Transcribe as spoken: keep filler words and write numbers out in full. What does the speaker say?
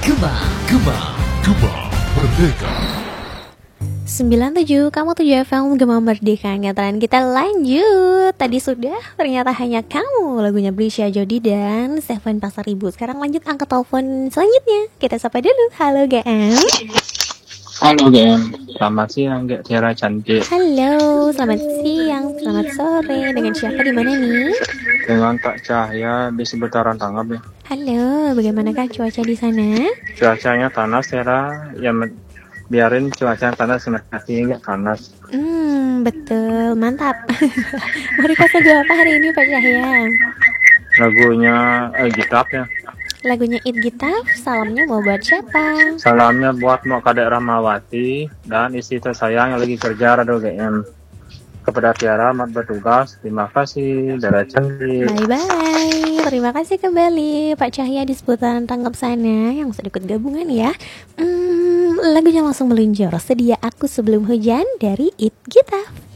Gema, Gema, Gema Merdeka. sembilan puluh tujuh Kamu tujuh F M Gema Merdeka. Ngatakan kita lanjut. Tadi sudah ternyata hanya kamu, lagunya Brisya Jody dan Seven Pasar Ibu. Sekarang lanjut angkat telepon selanjutnya. Kita sapa dulu. Halo G M. Halo G M, selamat siang G Tiara cantik. Halo, selamat siang, selamat sore. Dengan siapa di mana nih? Dengan Kak Cahya di seputaran Tanggap ya. Halo, bagaimanakah cuaca di sana? Cuacanya panas Tiara, ya men- biarin cuaca panas nanti nggak panas. Hmm, betul, mantap. Mau request lagu apa hari ini Pak Cahya? Lagunya eh, gitarnya. Lagunya It Gitar, salamnya mau buat siapa? Salamnya buat Mak Kadek Ramawati dan istri tersayang yang lagi kerja Radio G M. Kepada Tiara, mat bertugas. Terima kasih, Dara cantik. Bye-bye. Terima kasih kembali Pak Cahya di seputaran Tanggap sana yang sudah ikut gabungan ya. Hmm, lagunya langsung meluncur. Sedia aku sebelum hujan dari It Gitar.